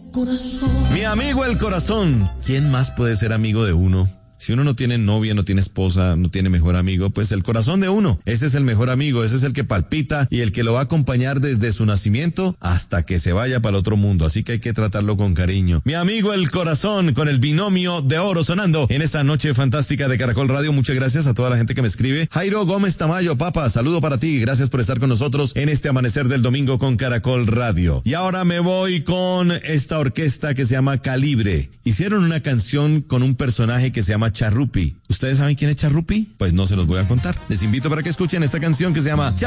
Mi amigo el corazón. ¿Quién más puede ser amigo de uno? Si uno no tiene novia, no tiene esposa, no tiene mejor amigo, pues el corazón de uno, ese es el mejor amigo, ese es el que palpita y el que lo va a acompañar desde su nacimiento hasta que se vaya para el otro mundo, así que hay que tratarlo con cariño. Mi amigo el corazón, con el binomio de oro sonando en esta noche fantástica de Caracol Radio. Muchas gracias a toda la gente que me escribe. Jairo Gómez Tamayo, papá, saludo para ti, gracias por estar con nosotros en este amanecer del domingo con Caracol Radio. Y ahora me voy con esta orquesta que se llama Calibre. Hicieron una canción con un personaje que se llama Charrupi. ¿Ustedes saben quién es Charrupi? Pues no se los voy a contar. Les invito para que escuchen esta canción que se llama